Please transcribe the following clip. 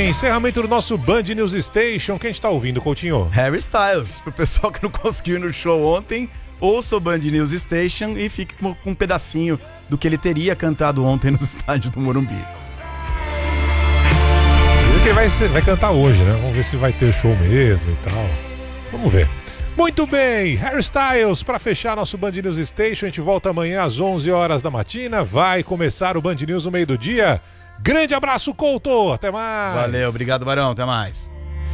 encerramento do nosso Band News Station. Quem está ouvindo, Coutinho? Harry Styles. Pro pessoal que não conseguiu ir no show ontem, ouça o Band News Station e fique com um pedacinho do que ele teria cantado ontem no estádio do Morumbi. Diz que ele vai cantar hoje, né? Vamos ver se vai ter show mesmo e tal. Vamos ver. Muito bem, Harry Styles, para fechar nosso Band News Station. A gente volta amanhã às 11 horas da matina. Vai começar o Band News no meio do dia. Grande abraço, Couto. Até mais. Valeu, obrigado, Barão. Até mais.